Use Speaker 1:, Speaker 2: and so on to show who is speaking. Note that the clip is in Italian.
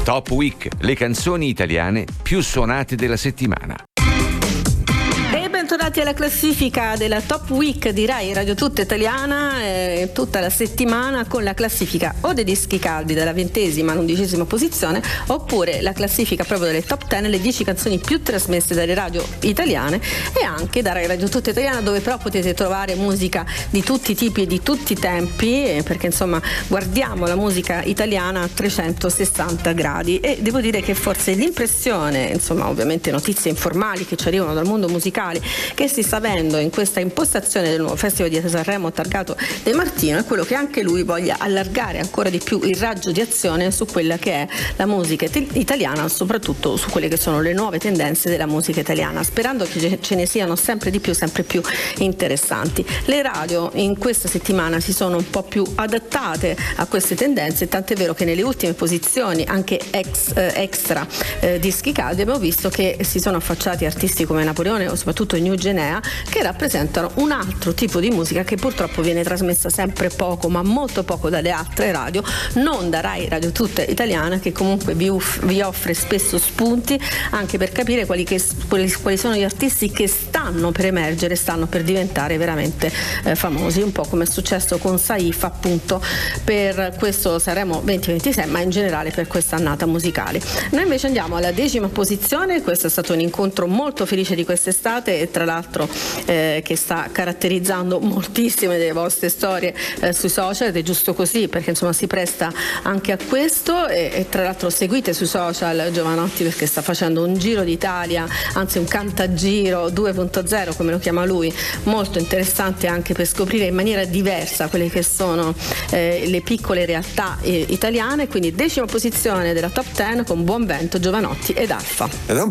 Speaker 1: Top Week, le canzoni italiane più suonate della settimana.
Speaker 2: Bentornati alla classifica della Top Week di Rai Radio Tutta Italiana, tutta la settimana con la classifica o dei dischi caldi dalla 20ª all'11ª posizione, oppure la classifica proprio delle top 10, le 10 canzoni più trasmesse dalle radio italiane, e anche da Rai Radio Tutta Italiana, dove però potete trovare musica di tutti i tipi e di tutti i tempi, perché insomma guardiamo la musica italiana a 360 gradi. E devo dire che forse l'impressione, insomma ovviamente notizie informali che ci arrivano dal mondo musicale, che si sta avendo in questa impostazione del nuovo Festival di Sanremo targato De Martino, è quello che anche lui voglia allargare ancora di più il raggio di azione su quella che è la musica italiana, soprattutto su quelle che sono le nuove tendenze della musica italiana, sperando che ce ne siano sempre di più, sempre più interessanti. Le radio in questa settimana si sono un po' più adattate a queste tendenze, tant'è vero che nelle ultime posizioni, anche extra dischi caldi, abbiamo visto che si sono affacciati artisti come Napoleone o soprattutto New Genea, che rappresentano un altro tipo di musica che purtroppo viene trasmessa sempre poco, ma molto poco, dalle altre radio, non da Rai Radio Tutta Italiana, che comunque vi offre spesso spunti anche per capire quali sono gli artisti che stanno per emergere, stanno per diventare veramente famosi, un po' come è successo con Saif appunto per questo Sanremo 2026, ma in generale per questa annata musicale. Noi invece andiamo alla 10ª posizione. Questo è stato un incontro molto felice di quest'estate, e tra l'altro che sta caratterizzando moltissime delle vostre storie sui social, ed è giusto così, perché insomma si presta anche a questo, e tra l'altro seguite sui social Jovanotti, perché sta facendo un giro d'Italia, anzi un cantagiro 2.0 come lo chiama lui, molto interessante anche per scoprire in maniera diversa quelle che sono le piccole realtà italiane. Quindi 10ª posizione della top 10 con Buon Vento, Jovanotti ed Alfa.